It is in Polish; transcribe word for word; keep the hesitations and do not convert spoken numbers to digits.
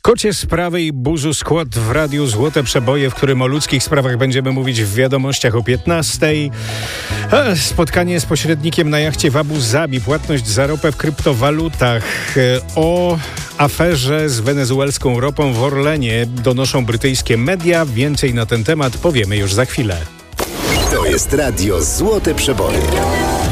Kocie sprawy i Buzu Skład w Radiu Złote Przeboje, w którym o ludzkich sprawach będziemy mówić w wiadomościach o piętnastej. Spotkanie z pośrednikiem na jachcie w Abu Zabi, płatność za ropę w kryptowalutach. O aferze z wenezuelską ropą w Orlenie donoszą brytyjskie media. Więcej na ten temat powiemy już za chwilę. To jest Radio Złote Przeboje.